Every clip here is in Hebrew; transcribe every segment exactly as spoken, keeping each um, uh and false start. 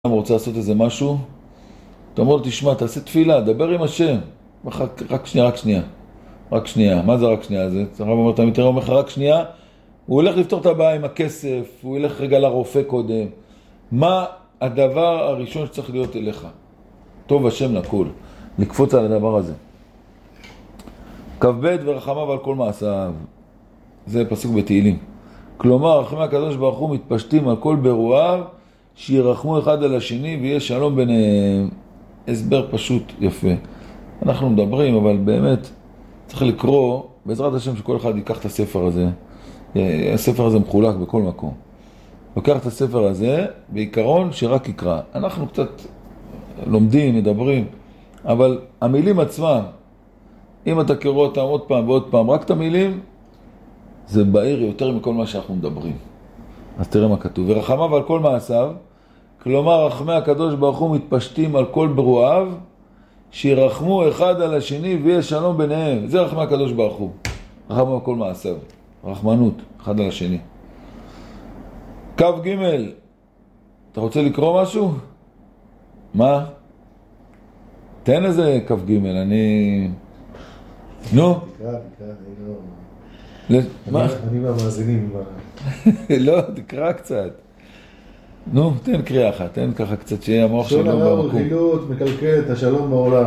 אם רוצה לעשות איזה משהו, אתה אומר לו, תשמע, תעשה תפילה, דבר עם השם. רק, רק שנייה, רק שנייה. רק שנייה. מה זה רק שנייה? זה הרב אומר, אתה מתראה, אומר לך, רק שנייה. הוא הולך לפתור את הבעיה עם הכסף, הוא הולך רגע לרופא קודם. מה הדבר הראשון שצריך להיות אליך? טוב השם לכל. לקפוץ על הדבר הזה. כ"ב ורחמיו על כל מעשיו. זה פסוק בתהילים. כלומר, רחמי הקדוש ברוך הוא מתפשטים על כל ברואיו, שירחמו אחד על השני ויהיה שלום ביניהם. הסבר פשוט יפה. אנחנו מדברים, אבל באמת צריך לקרוא, בעזרת השם שכל אחד ייקח את הספר הזה. הספר הזה מחולק בכל מקום. לוקח את הספר הזה, בעיקרון שרק יקרא. אנחנו קצת לומדים, מדברים, אבל המילים עצמם, אם אתה קרוא אותם עוד פעם ועוד פעם, רק את המילים, זה בעיר יותר מכל מה שאנחנו מדברים. אז תראה מה כתוב. ורחמיו על כל מעשיו, כלומר רחמי הקדוש ברוך הוא מתפשטים על כל ברואיו, שירחמו אחד על השני ויהיה שלום ביניהם. זה רחמי הקדוש ברוך הוא. רחמיו על כל מעשיו. רחמנות, אחד על השני. קו ג' אתה רוצה לקרוא משהו? מה? תן איזה קו ג' אני... נו? תקרא, תקרא, אני לא... מה? אני מהמאזינים. לא, תקרא קצת. נו, תן קריאה אחת, תן ככה קצת שיהיה המוח שלו במקום. שון הרע ורכילות מקלקל את השלום בעולם.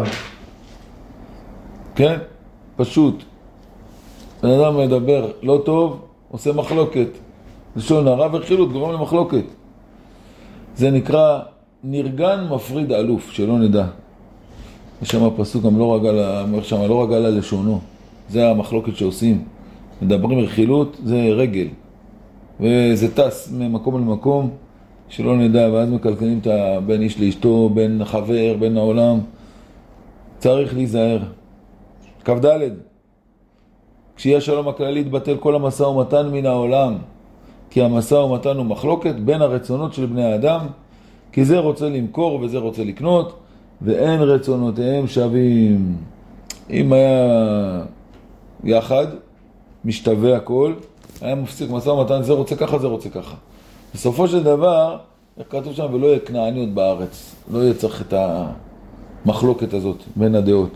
כן, פשוט. בן אדם מדבר לא טוב, עושה מחלוקת. שון הרע ורכילות גורם למחלוקת. זה נקרא נרגן מפריד אלוף, שלא נדע. יש שם פסוק גם לא רגל, אומר שם, לא רגל ללשונו. זה המחלוקת שעושים. מדברים רכילות, זה רגל. וזה טס ממקום למקום, שלא נדע, ואז מקלקלים את בין איש לאשתו, בין חבר, בין העולם. צריך להיזהר. כ"ד כשיהיה שלום הכללי יתבטל כל המשא ומתן מן העולם, כי המשא ומתן הוא מחלוקת בין הרצונות של בני האדם, כי זה רוצה למכור וזה רוצה לקנות, ואין רצונותיהם שווים. אם היה יחד, משתווה הכל, היה מפסיק משא ומתן, זה רוצה ככה, זה רוצה ככה. בסופו של דבר, איך כתוב שם, ולא יהיה כנעניות בארץ. לא יהיה צריך את המחלוקת הזאת בין הדעות.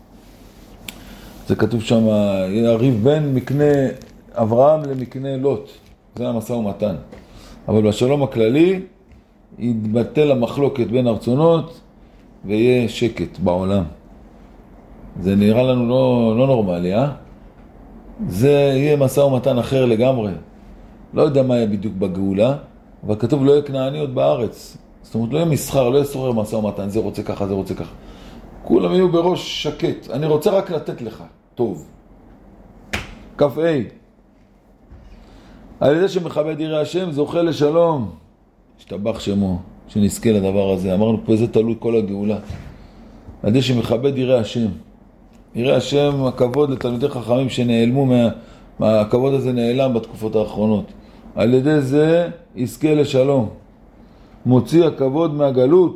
זה כתוב שם, יריב בין מקנה אברהם למקנה לוט. זה המשא ומתן. אבל בשלום הכללי, יתבטל המחלוקת בין הרצונות, ויהיה שקט בעולם. זה נראה לנו לא, לא נורמלי, אה? זה יהיה משא ומתן אחר לגמרי. לא יודע מה יהיה בדיוק בגאולה, אבל כתוב לא יהיה כנעניות בארץ. זאת אומרת, לא יהיה מסחר, לא יהיה סורר משא ומתן, זה רוצה ככה, זה רוצה ככה. כולם יהיו בראש שקט. אני רוצה רק לתת לך. טוב. כ"ה על ידי שמכבד יראה השם, זוכה לשלום. השתבח שמו, שנזכה לדבר הזה. אמרנו פה, זה תלוי כל הגאולה. על ידי שמכבד יראה השם. יראה השם, הכבוד לתלמידי חכמים שנעלמו, מה, מה, הכבוד הזה נעלם בתקופות האחרונות. על ידי זה יזכה לשלום. מוציא הכבוד מהגלות.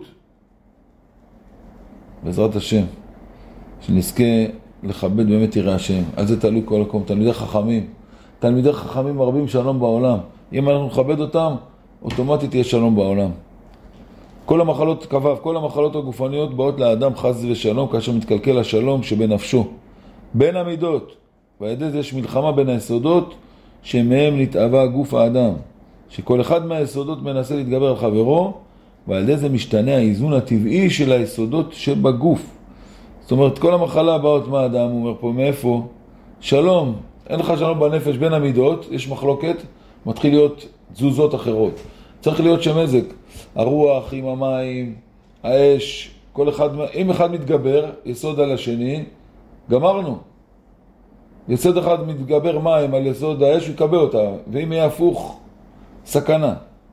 בעזרת השם. שנזכה לכבד באמת יראה השם. על זה תלוי כל הקום. תלמידי חכמים. תלמידי חכמים מרבים שלום בעולם. אם אנחנו נכבד אותם, אוטומטית יהיה שלום בעולם. כל המחלות, כבב, כל המחלות הגופניות באות לאדם חס ושלום, כאשר מתקלקל השלום שבנפשו. בין המידות, ועל ידי זה יש מלחמה בין היסודות, שמהם נתאווה גוף האדם. שכל אחד מהיסודות מנסה להתגבר על חברו, ועל ידי זה משתנה האיזון הטבעי של היסודות שבגוף. זאת אומרת, כל המחלה באות מהאדם, הוא אומר פה, מאיפה? שלום. אין לך שלום בנפש בין המידות, יש מחלוקת, מתחיל להיות תזוזות אחרות. צריך להיות שמזג. הרוח עם המים, האש, כל אחד, אם אחד מתגבר, יסוד על השני, גמרנו. יסוד אחד מתגבר מים על יסוד האש, הוא יקבל אותה, ואם יהיה הפוך, סכנה.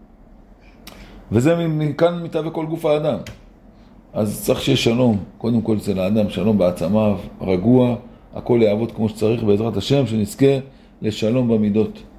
וזה מכאן מתהווה כל גוף האדם. אז צריך שיהיה שלום, קודם כל אצל האדם, שלום בעצמיו, רגוע, הכל יעבוד כמו שצריך בעזרת השם, שנזכה לשלום במידות.